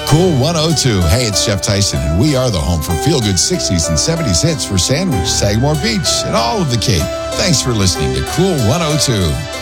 Cool 102. Hey, it's Jeff Tyson, and we are the home for feel-good 60s and 70s hits for Sandwich, Sagamore Beach, and all of the Cape. Thanks for listening to Cool 102.